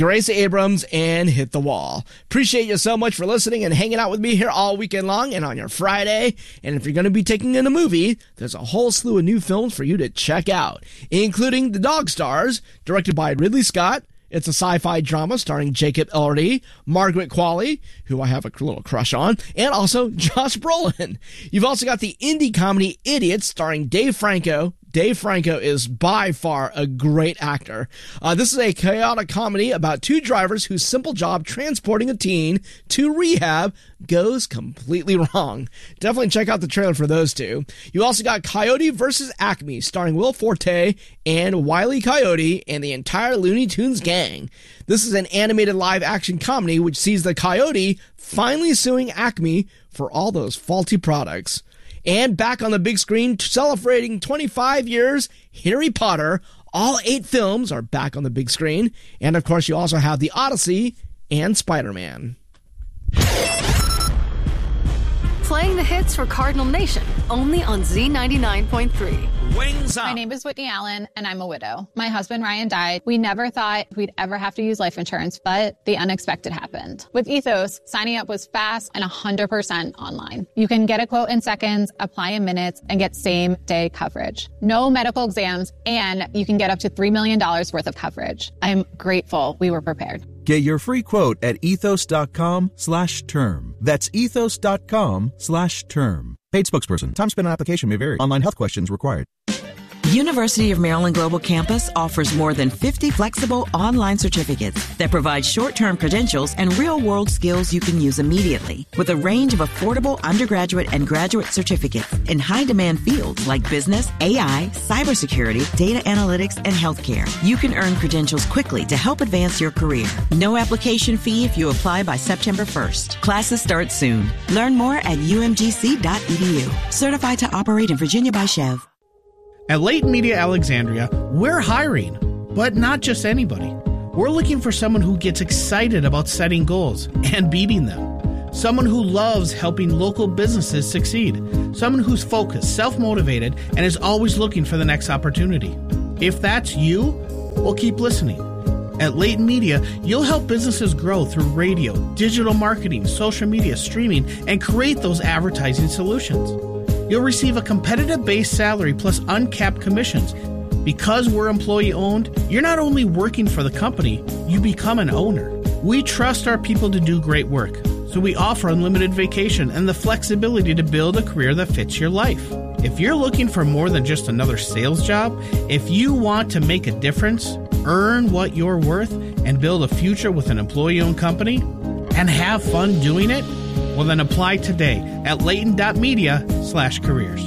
Grace Abrams and Hit the Wall. Appreciate you so much for listening and hanging out with me here all weekend long and on your Friday. And if you're going to be taking in a movie, there's a whole slew of new films for you to check out, including The Dog Stars, directed by Ridley Scott. It's a sci-fi drama starring Jacob Elordi, Margaret Qualley, who I have a little crush on, and also Josh Brolin. You've also got the indie comedy Idiots starring Dave Franco. Dave Franco is by far a great actor. This is a chaotic comedy about two drivers whose simple job transporting a teen to rehab goes completely wrong. Definitely check out the trailer for those two. You also got Coyote vs. Acme, starring Will Forte and Wile E. Coyote and the entire Looney Tunes gang. This is an animated live-action comedy which sees the Coyote finally suing Acme for all those faulty products. And back on the big screen, celebrating 25 years, Harry Potter. All 8 films are back on the big screen. And, of course, you also have The Odyssey and Spider-Man. Playing the hits for Cardinal Nation, only on Z99.3. Wings up. My name is Whitney Allen, and I'm a widow. My husband, Ryan, died. We never thought we'd ever have to use life insurance, but the unexpected happened. With Ethos, signing up was fast and 100% online. You can get a quote in seconds, apply in minutes, and get same-day coverage. No medical exams, and you can get up to $3 million worth of coverage. I'm grateful we were prepared. Get your free quote at ethos.com/term. That's ethos.com/term. Paid spokesperson. Time spent on application may vary. Online health questions required. University of Maryland Global Campus offers more than 50 flexible online certificates that provide short-term credentials and real-world skills you can use immediately. With a range of affordable undergraduate and graduate certificates in high-demand fields like business, AI, cybersecurity, data analytics, and healthcare, you can earn credentials quickly to help advance your career. No application fee if you apply by September 1st. Classes start soon. Learn more at umgc.edu. Certified to operate in Virginia by Chev. At Leighton Media Alexandria, we're hiring, but not just anybody. We're looking for someone who gets excited about setting goals and beating them. Someone who loves helping local businesses succeed. Someone who's focused, self-motivated, and is always looking for the next opportunity. If that's you, well, keep listening. At Leighton Media, you'll help businesses grow through radio, digital marketing, social media, streaming, and create those advertising solutions. You'll receive a competitive base salary plus uncapped commissions. Because we're employee-owned, you're not only working for the company, you become an owner. We trust our people to do great work, so we offer unlimited vacation and the flexibility to build a career that fits your life. If you're looking for more than just another sales job, if you want to make a difference, earn what you're worth, and build a future with an employee-owned company, and have fun doing it, well, then apply today at leighton.media/careers.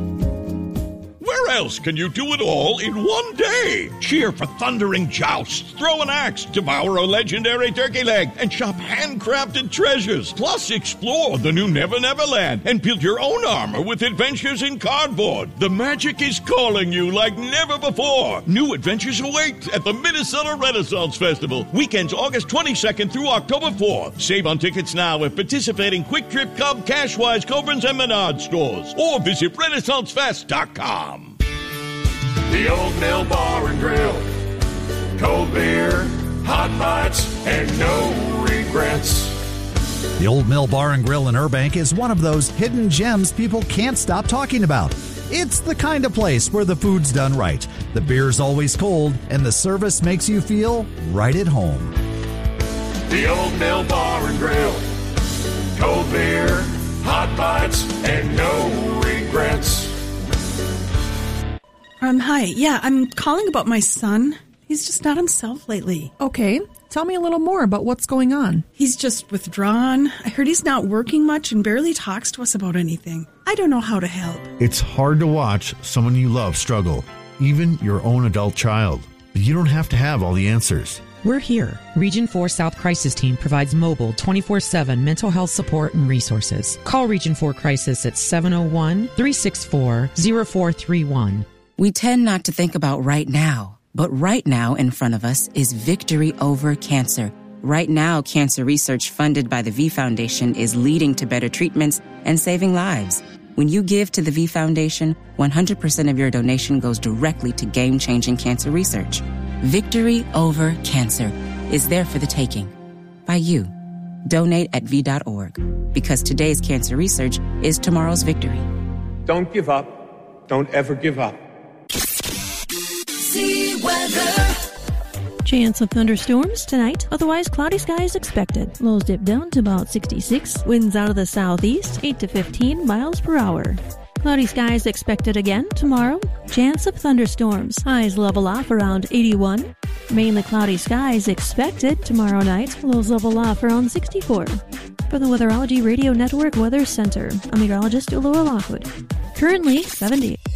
Where else can you do it all in one day? Cheer for thundering jousts, throw an axe, devour a legendary turkey leg, and shop handcrafted treasures. Plus, explore the new Never Never Land and build your own armor with adventures in cardboard. The magic is calling you like never before. New adventures await at the Minnesota Renaissance Festival. Weekends August 22nd through October 4th. Save on tickets now at participating Quick Trip, Cub, Cashwise, Cobrins, and Menard stores. Or visit RenaissanceFest.com. The Old Mill Bar and Grill. Cold beer, hot bites, and no regrets. The Old Mill Bar and Grill in Burbank is one of those hidden gems people can't stop talking about. It's the kind of place where the food's done right, the beer's always cold, and the service makes you feel right at home. The Old Mill Bar and Grill. Cold beer, hot bites, and no regrets. Hi. Yeah, I'm calling about my son. He's just not himself lately. Okay. Tell me a little more about what's going on. He's just withdrawn. I heard he's not working much and barely talks to us about anything. I don't know how to help. It's hard to watch someone you love struggle, even your own adult child. But you don't have to have all the answers. We're here. Region 4 South Crisis Team provides mobile 24/7 mental health support and resources. Call Region 4 Crisis at 701-364-0431. We tend not to think about right now, but right now in front of us is victory over cancer. Right now, cancer research funded by the V Foundation is leading to better treatments and saving lives. When you give to the V Foundation, 100% of your donation goes directly to game-changing cancer research. Victory over cancer. is there for the taking. By you. Donate at V.org. Because today's cancer research is tomorrow's victory. Don't give up. Don't ever give up. See weather. Chance of thunderstorms tonight. Otherwise, cloudy skies expected. Lows dip down to about 66. Winds out of the southeast, 8 to 15 miles per hour. Cloudy skies expected again tomorrow. Chance of thunderstorms. Highs level off around 81. Mainly cloudy skies expected tomorrow night. Lows level off around 64. For the Weatherology Radio Network Weather Center, I'm meteorologist Laura Lockwood. Currently 70.